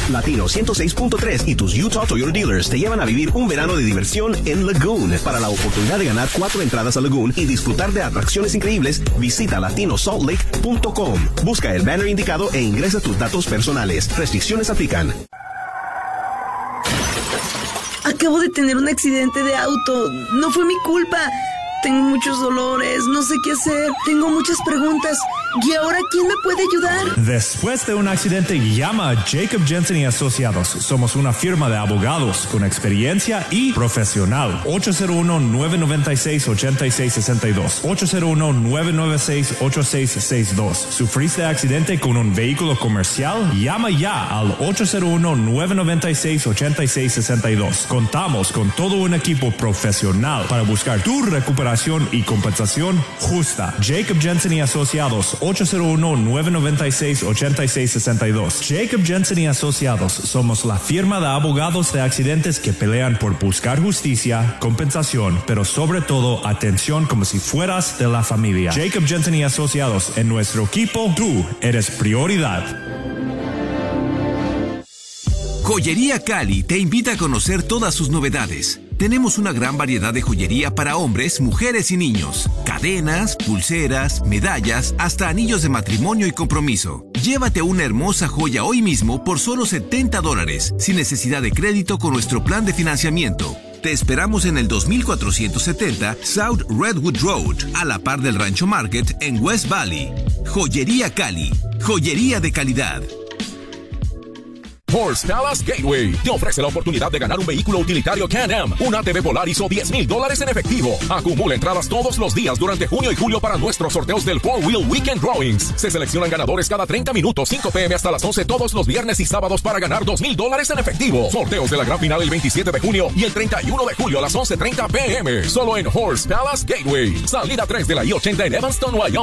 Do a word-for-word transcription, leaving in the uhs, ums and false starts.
Latino ciento seis punto tres y tus Utah Toyota Dealers te llevan a vivir un verano de diversión en Lagoon. Para la oportunidad de ganar cuatro entradas a Lagoon y disfrutar de atracciones increíbles, visita latino salt lake punto com. Busca el banner indicado e ingresa tus datos personales. Restricciones aplican. Acabo de tener un accidente de auto. No fue mi culpa. Tengo muchos dolores, no sé qué hacer. Tengo muchas preguntas. ¿Y ahora quién me puede ayudar? Después de un accidente, llama a Jacob Jensen y Asociados. Somos una firma de abogados con experiencia y profesional. ocho cero uno, nueve nueve seis, ocho seis seis dos. ocho cero uno, nueve nueve seis, ocho seis seis dos. ¿Sufriste accidente con un vehículo comercial? Llama ya al ocho cero uno, nueve nueve seis, ocho seis seis dos. Contamos con todo un equipo profesional para buscar tu recuperación y compensación justa. Jacob Jensen y Asociados, ocho cero uno, nueve nueve seis, ocho seis seis dos. Jacob Jensen y Asociados, somos la firma de abogados de accidentes que pelean por buscar justicia, compensación, pero sobre todo atención como si fueras de la familia. Jacob Jensen y Asociados, en nuestro equipo, tú eres prioridad. Joyería Cali te invita a conocer todas sus novedades. Tenemos una gran variedad de joyería para hombres, mujeres y niños. Cadenas, pulseras, medallas, hasta anillos de matrimonio y compromiso. Llévate una hermosa joya hoy mismo por solo setenta dólares, sin necesidad de crédito con nuestro plan de financiamiento. Te esperamos en el dos mil cuatrocientos setenta South Redwood Road, a la par del Rancho Market en West Valley. Joyería Cali. Joyería de calidad. Horse Palace Gateway te ofrece la oportunidad de ganar un vehículo utilitario Can-Am, un A T V Polaris o diez mil dólares en efectivo. Acumula entradas todos los días durante junio y julio para nuestros sorteos del Four Wheel Weekend Drawings. Se seleccionan ganadores cada treinta minutos, cinco p m hasta las once todos los viernes y sábados para ganar dos mil dólares en efectivo. Sorteos de la gran final el veintisiete de junio y el treinta y uno de julio a las once treinta p m Solo en Horse Palace Gateway. Salida tres de la I ochenta en Evanston, Wyoming.